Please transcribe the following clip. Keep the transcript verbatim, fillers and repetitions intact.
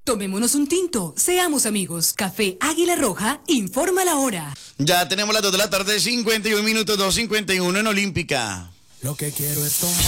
Tomémonos un tinto, seamos amigos. Café Águila Roja, informa la hora. Ya tenemos las dos de la tarde, cincuenta y un minutos, dos cincuenta y uno en Olímpica. Lo que quiero es tomar.